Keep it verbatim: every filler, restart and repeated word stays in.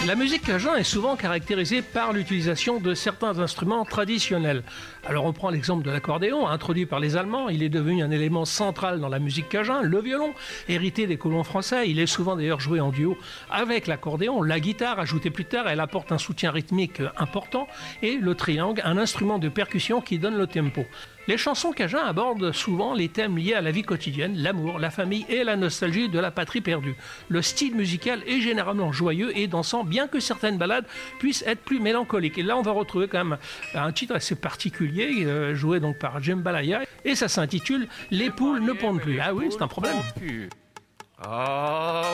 La musique cajun est souvent caractérisée par l'utilisation de certains instruments traditionnels. Alors on prend l'exemple de l'accordéon, introduit par les Allemands, il est devenu un élément central dans la musique cajun. Le violon, hérité des colons français, il est souvent d'ailleurs joué en duo avec l'accordéon. La guitare, ajoutée plus tard, elle apporte un soutien rythmique important. Et le triangle, un instrument de percussion qui donne le tempo. Les chansons cajun abordent souvent les thèmes liés à la vie quotidienne, l'amour, la famille et la nostalgie de la patrie perdue. Le style musical est généralement joyeux et dansant, bien que certaines ballades puissent être plus mélancoliques. Et là, on va retrouver quand même un titre assez particulier, euh, joué donc par Jambalaya, et ça s'intitule « Les poules ne pondent plus ». Ah oui, c'est un problème. Ah